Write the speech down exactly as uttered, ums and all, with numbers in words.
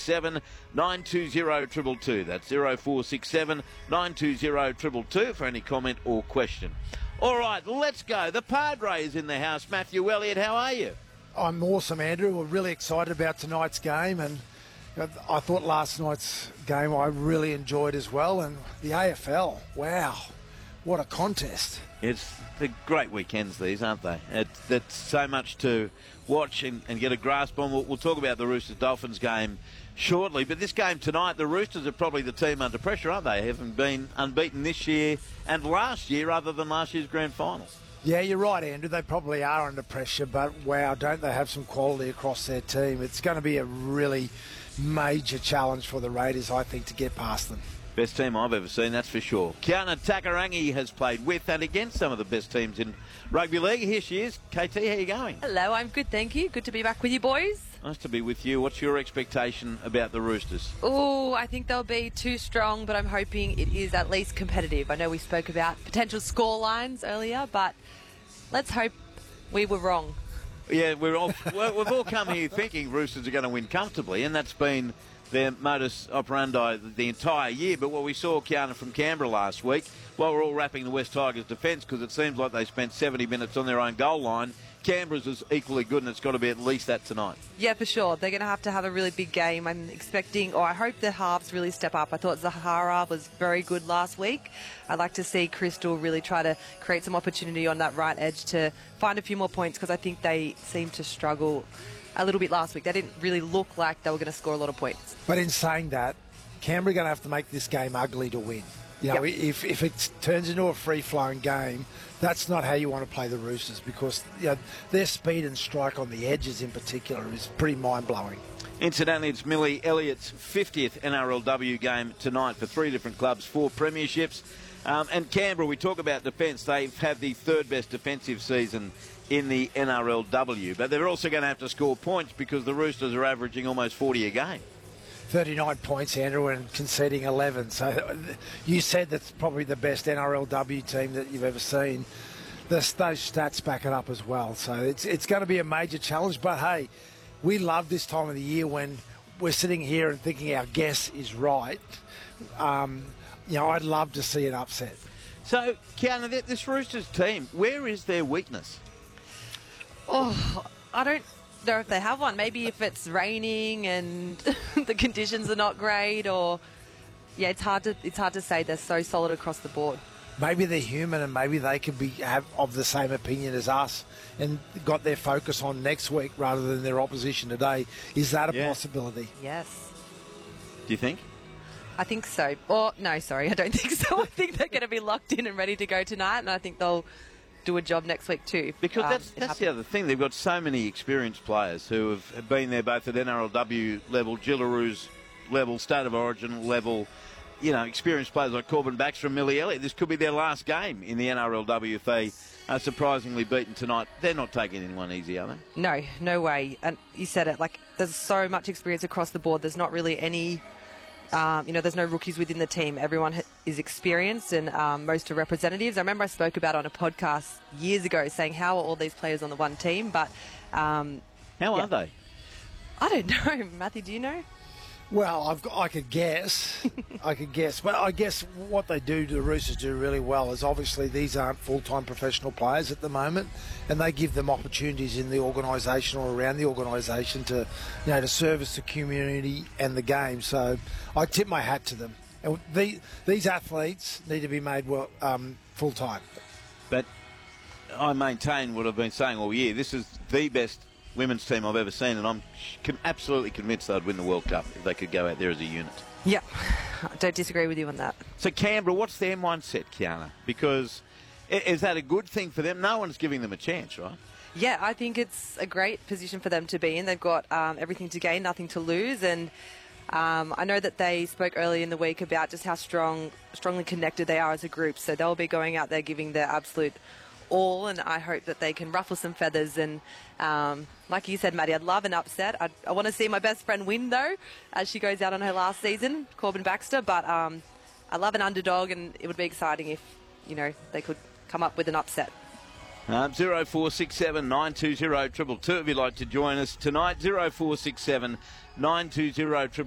seven, nine two zero, two two two. That's zero four six seven, nine two zero, two two two for any comment or question. All right, let's go. The Padres in the house. Matthew Elliott, how are you? I'm awesome, Andrew. We're really excited about tonight's game, and I thought last night's game I really enjoyed as well. And the A F L, wow, what a contest. It's the great weekends, these, aren't they? It's, it's so much to watch and, and get a grasp on. We'll, we'll talk about the Roosters-Dolphins game shortly, but this game tonight, the Roosters are probably the team under pressure, aren't they? They haven't been unbeaten this year and last year other than last year's grand final. Yeah, you're right, Andrew. They probably are under pressure, but wow, don't they have some quality across their team? It's going to be a really major challenge for the Raiders, I think, to get past them. Best team I've ever seen, that's for sure. Kiana Takarangi has played with and against some of the best teams in rugby league. Here she is. K T, how are you going? Hello, I'm good, thank you. Good to be back with you boys. Nice to be with you. What's your expectation about the Roosters? Oh, I think they'll be too strong, but I'm hoping it is at least competitive. I know we spoke about potential score lines earlier, but let's hope we were wrong. Yeah, we're all, we've all come here thinking Roosters are going to win comfortably, and that's been their modus operandi the entire year. But what we saw, Kiana, from Canberra last week, while we're all wrapping the West Tigers' defence, because it seems like they spent seventy minutes on their own goal line, Canberra's is equally good, and it's got to be at least that tonight. Yeah, for sure. They're going to have to have a really big game. I'm expecting, or I hope the halves really step up. I thought Zahara was very good last week. I'd like to see Crystal really try to create some opportunity on that right edge to find a few more points, because I think they seem to struggle a little bit last week. They didn't really look like they were going to score a lot of points. But in saying that, Canberra are going to have to make this game ugly to win. You know, yep. if, if it turns into a free-flowing game, that's not how you want to play the Roosters, because you know, their speed and strike on the edges in particular is pretty mind-blowing. Incidentally, it's Millie Elliott's fiftieth N R L W game tonight for three different clubs, four premierships. Um, and Canberra, we talk about defence, they've had the third best defensive season in the N R L W. But they're also going to have to score points because the Roosters are averaging almost forty a game. thirty-nine points, Andrew, and conceding eleven. So you said that's probably the best N R L W team that you've ever seen. This, those stats back it up as well. So it's it's going to be a major challenge. But, hey, we love this time of the year when we're sitting here and thinking our guess is right. Um, you know, I'd love to see an upset. So, Kiana, this Roosters team, where is their weakness? Oh, I don't know if they have one. Maybe if it's raining and the conditions are not great, or yeah, it's hard to it's hard to say. They're so solid across the board. Maybe they're human, and maybe they could be have of the same opinion as us, and got their focus on next week rather than their opposition today. Is that a yeah. possibility? Yes. Do you think? I think so. Or no, sorry, I don't think so. I think they're going to be locked in and ready to go tonight, and I think they'll do a job next week too. Because um, that's, that's the other thing. They've got so many experienced players who have been there both at N R L W level, Gillaroos level, State of Origin level. You know, experienced players like Corbin Baxter and Millie Elliott. This could be their last game in the N R L W if they are surprisingly beaten tonight. They're not taking anyone easy, are they? No, no way. And you said it, like, there's so much experience across the board. There's not really any, um, you know, there's no rookies within the team. Everyone ha- is experienced, and um, most are representatives. I remember I spoke about on a podcast years ago saying, how are all these players on the one team? But um, how yeah. are they? I don't know. Matthew, do you know? Well, I've got, I could guess. I could guess. But I guess what they do, the Roosters do really well, is obviously these aren't full-time professional players at the moment, and they give them opportunities in the organisation or around the organisation to, you know, to service the community and the game. So I tip my hat to them. And the, these athletes need to be made well, um, full-time. But I maintain what I've been saying all year. This is the best women's team I've ever seen, and I'm absolutely convinced they'd win the World Cup if they could go out there as a unit. Yeah, I don't disagree with you on that. So Canberra, what's their mindset, Kiana? Because is that a good thing for them? No one's giving them a chance, right? Yeah, I think it's a great position for them to be in. They've got um, everything to gain, nothing to lose, and um, I know that they spoke earlier in the week about just how strong, strongly connected they are as a group, so they'll be going out there giving their absolute all, and I hope that they can ruffle some feathers. And um, like you said, Maddie, I'd love an upset. I'd, I want to see my best friend win, though, as she goes out on her last season, Corbin Baxter. But um, I love an underdog, and it would be exciting if, you know, they could come up with an upset. Um, zero four six seven nine two zero two two two if you'd like to join us tonight. zero four six seven nine two zero two two two